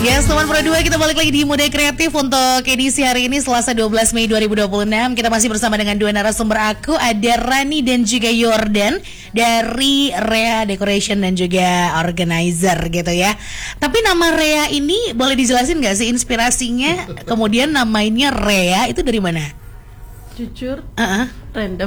Yes, teman Pro 2, kita balik lagi di Muda Kreatif untuk edisi hari ini Selasa 12 Mei 2026. Kita masih bersama dengan dua narasumber aku, ada Rani dan juga Yordan dari Rea Decoration dan juga Organizer gitu ya. Tapi nama Rea ini boleh dijelasin gak sih inspirasinya? Kemudian namanya Rea itu dari mana? Jujur, random.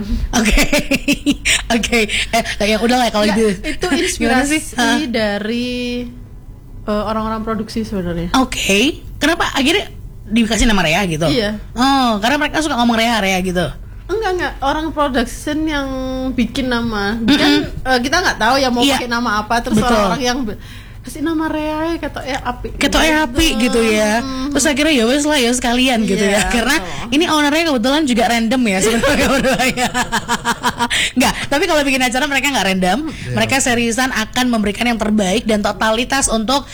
Oke. Ya udah lah kalau gitu. Itu inspirasi dari orang-orang produksi sebenarnya. Oke. Kenapa akhirnya dikasih nama Rea gitu? Iya. Oh, karena mereka suka ngomong Rea gitu. Enggak, orang production yang bikin nama. Kan kita nggak tahu ya mau pakai nama apa, terus orang-orang yang kasih nama Rea kata api gitu ya. Terus akhirnya ya wes lah ya sekalian gitu ya. Karena ini ownernya kebetulan juga random ya sebenarnya berdua. Enggak, tapi kalau bikin acara mereka nggak random. Mereka seriusan akan memberikan yang terbaik dan totalitas untuk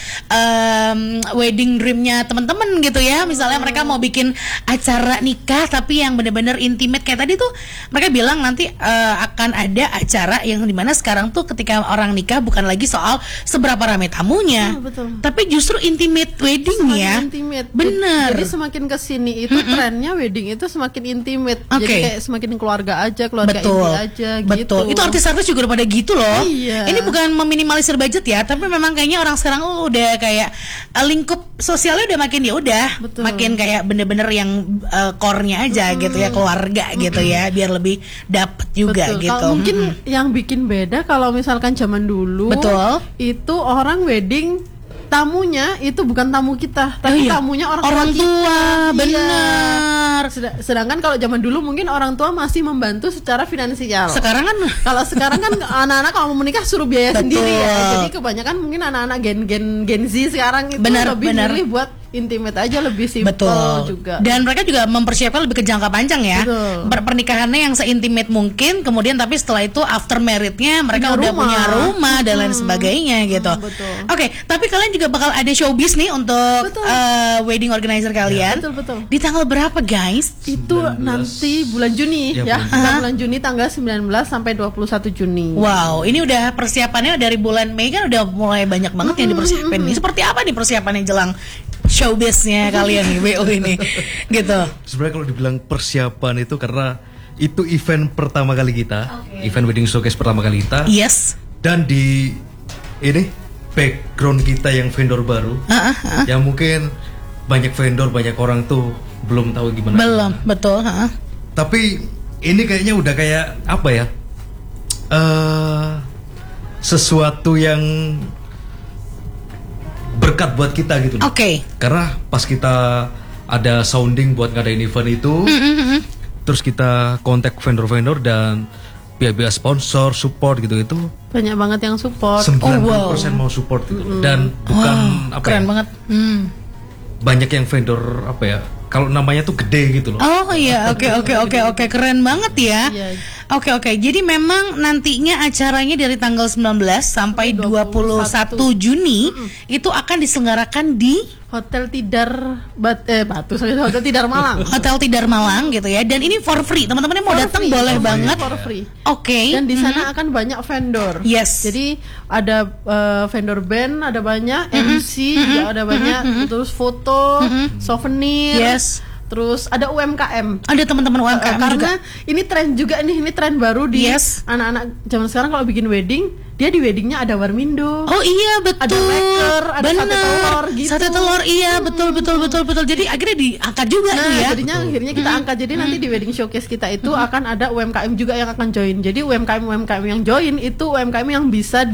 wedding dreamnya teman-teman gitu ya. Misalnya mereka mau bikin acara nikah tapi yang benar-benar intimate kayak tadi tuh, mereka bilang nanti akan ada acara yang dimana sekarang tuh ketika orang nikah bukan lagi soal seberapa ramai tamunya, tapi justru intimate wedding ya. Intimate. Bener. Jadi semakin kesini itu trennya wedding itu semakin intimate. Jadi kayak semakin keluarga aja, keluarga inti aja gitu. Betul. Itu artis-artis juga udah pada gitu loh. Iya. Ini bukan meminimalisir budget ya, tapi memang kayaknya orang sekarang udah kayak lingkup sosialnya udah makin makin kayak bener-bener yang core-nya aja gitu ya, keluarga gitu ya, biar lebih dapet juga gitu. Kalau mungkin yang bikin beda kalau misalkan zaman dulu itu orang wedding tamunya itu bukan tamu kita, tapi tamunya orang tua. Benar. Sedangkan kalau zaman dulu mungkin orang tua masih membantu secara finansial. Sekarang kan anak-anak kalau mau menikah suruh biaya sendiri ya. Jadi kebanyakan mungkin anak-anak Gen Z sekarang itu lebih milih buat intimate aja, lebih simple juga. Dan mereka juga mempersiapkan lebih ke jangka panjang ya. Pernikahannya yang seintimate mungkin, kemudian tapi setelah itu after marriage-nya mereka udah punya rumah dan lain sebagainya gitu. Oke, tapi kalian juga bakal ada showbiz nih untuk wedding organizer kalian. Betul. Di tanggal berapa guys? Itu nanti bulan Juni ya. Bulan Juni tanggal 19 sampai 21 Juni. Wow, ini udah persiapannya dari bulan Mei kan udah mulai banyak banget yang dipersiapin nih. Seperti apa nih persiapannya jelang showbiznya kalian nih, WO ini gitu. Sebenarnya kalau dibilang persiapan itu karena itu event pertama kali kita, event wedding showcase pertama kali kita. Yes. Dan di ini background kita yang vendor baru, yang mungkin banyak vendor, banyak orang tuh belum tahu gimana. Belum, betul. Tapi ini kayaknya udah kayak apa ya? Sesuatu yang berkat buat kita gitu loh. Karena pas kita ada sounding buat ngadain event itu, terus kita kontak vendor-vendor dan pihak-pihak sponsor, support gitu-gitu. Banyak banget yang support. 90% mau support gitu. Dan bukan keren banget. Banyak yang vendor apa ya? Kalau namanya tuh gede gitu loh. Oke, keren banget ya. Oke. Jadi memang nantinya acaranya dari tanggal 19 sampai 21 Juni itu akan diselenggarakan di Hotel Tidar Hotel Tidar Malang. Hotel Tidar Malang gitu ya. Dan ini for free. Teman-teman yang mau datang boleh banget. For free. Dan di sana akan banyak vendor. Yes. Jadi ada vendor band, ada banyak MC, juga ada banyak, terus foto, souvenir. Yes. Terus ada UMKM. Ada teman-teman UMKM karena juga. Ini tren juga nih, ini tren baru di anak-anak zaman sekarang kalau bikin wedding, dia di weddingnya ada warmindo. Oh iya betul. Ada maker, ada sate telur gitu. Sate telur iya betul. Jadi akhirnya diangkat juga tuh ya. Jadinya akhirnya kita angkat. Jadi nanti di wedding showcase kita itu akan ada UMKM juga yang akan join. Jadi UMKM yang join itu UMKM yang bisa